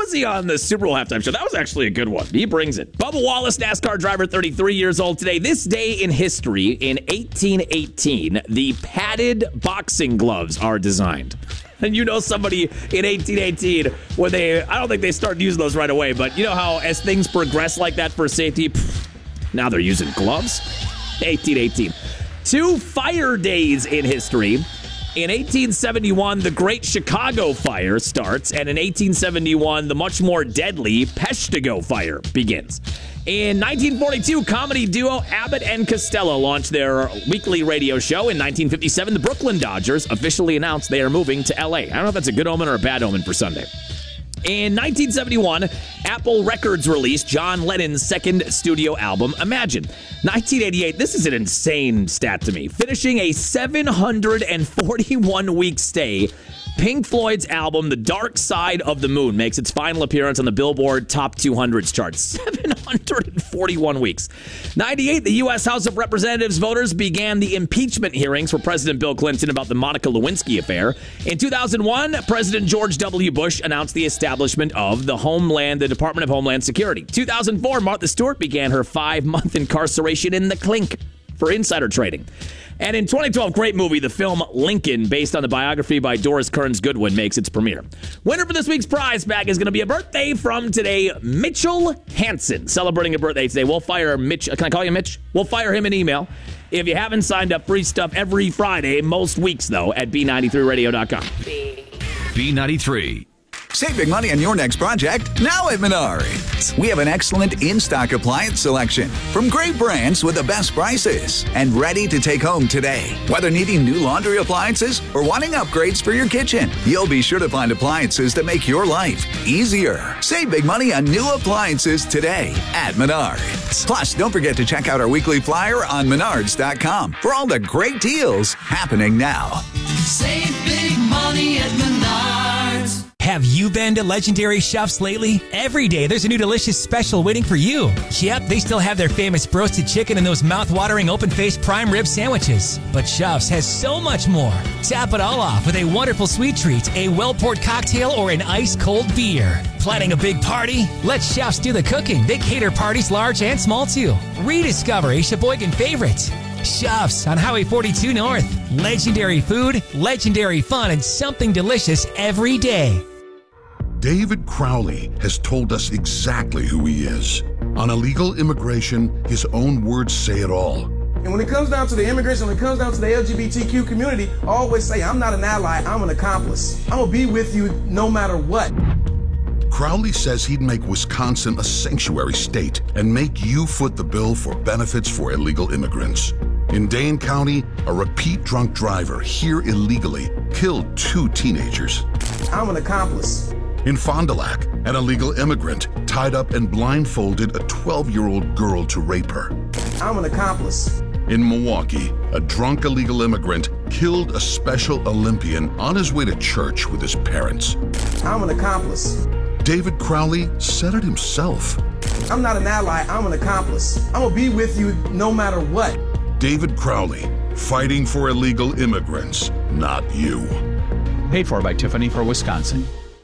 was he on the Super Bowl halftime show? That was actually a good one. He brings it. Bubba Wallace, NASCAR driver, 33 years old today. This day in history, in 1818, the padded boxing gloves are designed. And you know somebody in 1818, when I don't think they started using those right away, but you know how as things progress like that for safety, now they're using gloves? 1818. 2 fire days in history. In 1871, the Great Chicago Fire starts, and in 1871, the much more deadly Peshtigo Fire begins. In 1942, comedy duo Abbott and Costello launched their weekly radio show. In 1957, the Brooklyn Dodgers officially announced they are moving to LA. I don't know if that's a good omen or a bad omen for Sunday. In 1971, Apple Records released John Lennon's second studio album, Imagine. 1988, this is an insane stat to me. Finishing a 741-week stay, Pink Floyd's album, The Dark Side of the Moon, makes its final appearance on the Billboard Top 200s chart. 741 weeks. 98, the U.S. House of Representatives voters began the impeachment hearings for President Bill Clinton about the Monica Lewinsky affair. In 2001, President George W. Bush announced the establishment of the Department of Homeland Security. 2004, Martha Stewart began her 5-month incarceration in the clink for insider trading. And in 2012, great movie, the film Lincoln, based on the biography by Doris Kearns Goodwin, makes its premiere. Winner for this week's prize bag is going to be a birthday from today, Mitchell Hansen, celebrating a birthday today. We'll fire Mitch. Can I call you Mitch? We'll fire him an email. If you haven't signed up, free stuff every Friday, most weeks, though, at B93radio.com. B93. Save big money on your next project now at Menards. We have an excellent in-stock appliance selection from great brands with the best prices and ready to take home today. Whether needing new laundry appliances or wanting upgrades for your kitchen, you'll be sure to find appliances that make your life easier. Save big money on new appliances today at Menards. Plus, don't forget to check out our weekly flyer on Menards.com for all the great deals happening now. Save big money at Menards. Have you been to Legendary Chefs lately? Every day there's a new delicious special waiting for you. Yep, they still have their famous roasted chicken and those mouth-watering open-faced prime rib sandwiches. But Chefs has so much more. Tap it all off with a wonderful sweet treat, a well-poured cocktail, or an ice-cold beer. Planning a big party? Let Chefs do the cooking. They cater parties large and small too. Rediscover a Sheboygan favorite. Chefs on Highway 42 North. Legendary food, legendary fun, and something delicious every day. David Crowley has told us exactly who he is. On illegal immigration, his own words say it all. And when it comes down to the immigration, when it comes down to the LGBTQ community, I always say, I'm not an ally, I'm an accomplice. I'm gonna be with you no matter what. Crowley says he'd make Wisconsin a sanctuary state and make you foot the bill for benefits for illegal immigrants. In Dane County, a repeat drunk driver here illegally killed 2 teenagers. I'm an accomplice. In Fond du Lac, an illegal immigrant tied up and blindfolded a 12-year-old girl to rape her. I'm an accomplice. In Milwaukee, a drunk illegal immigrant killed a Special Olympian on his way to church with his parents. I'm an accomplice. David Crowley said it himself. I'm not an ally, I'm an accomplice. I'm gonna be with you no matter what. David Crowley, fighting for illegal immigrants, not you. Paid for by Tiffany for Wisconsin.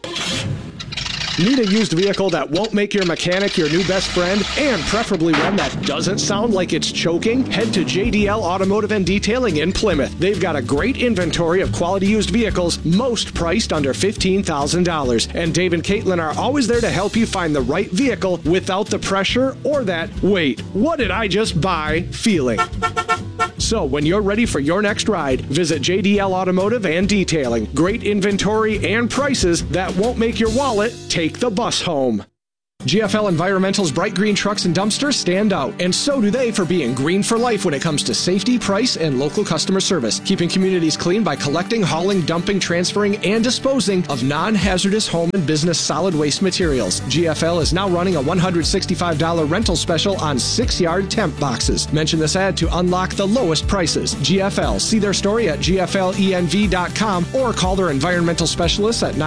Need a used vehicle that won't make your mechanic your new best friend, and preferably one that doesn't sound like it's choking? Head to JDL Automotive and Detailing in Plymouth. They've got a great inventory of quality used vehicles, most priced under $15,000. And Dave and Caitlin are always there to help you find the right vehicle without the pressure or that, wait, what did I just buy feeling. So when you're ready for your next ride, visit JDL Automotive and Detailing. Great inventory and prices that won't make your wallet take the bus home. GFL Environmental's bright green trucks and dumpsters stand out, and so do they for being green for life when it comes to safety, price, and local customer service. Keeping communities clean by collecting, hauling, dumping, transferring, and disposing of non-hazardous home and business solid waste materials. GFL is now running a $165 rental special on 6-yard temp boxes. Mention this ad to unlock the lowest prices. GFL. See their story at gflenv.com or call their environmental specialists at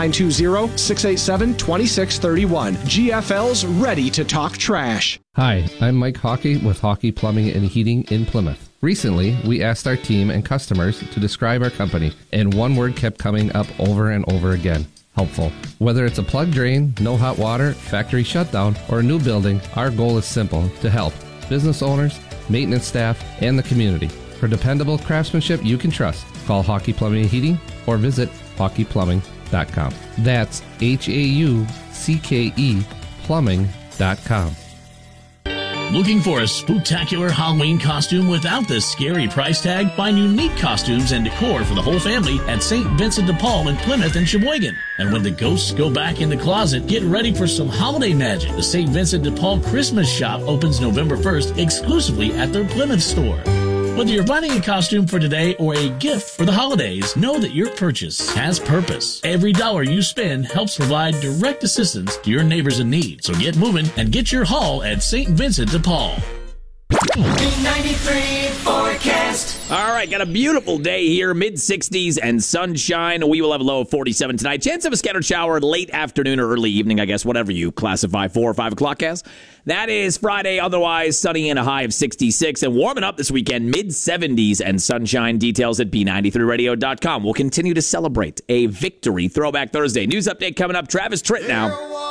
920-687-2631. GFL ready to talk trash. Hi, I'm Mike Hockey with Hockey Plumbing and Heating in Plymouth. Recently, we asked our team and customers to describe our company, and one word kept coming up over and over again: helpful. Whether it's a plug drain, no hot water, factory shutdown, or a new building, our goal is simple: to help business owners, maintenance staff, and the community. For dependable craftsmanship you can trust, call Hawkey Plumbing and Heating or visit hawkeyplumbing.com. That's HAUCKE plumbing.com. Looking for a spooktacular Halloween costume without the scary price tag? Find unique costumes and decor for the whole family at St. Vincent de Paul in Plymouth and Sheboygan. And when the ghosts go back in the closet, get ready for some holiday magic. The St. Vincent de Paul Christmas shop opens November 1st exclusively at their Plymouth store. Whether you're buying a costume for today or a gift for the holidays, know that your purchase has purpose. Every dollar you spend helps provide direct assistance to your neighbors in need. So get moving and get your haul at St. Vincent de Paul. B93 forecast. All right, got a beautiful day here, mid-60s and sunshine. We will have a low of 47 tonight. Chance of a scattered shower late afternoon or early evening, I guess, whatever you classify 4 or 5 o'clock as. That is Friday, otherwise sunny and a high of 66. And warming up this weekend, mid-70s and sunshine. Details at B93radio.com. We'll continue to celebrate a victory Throwback Thursday. News update coming up. Travis Tritt now.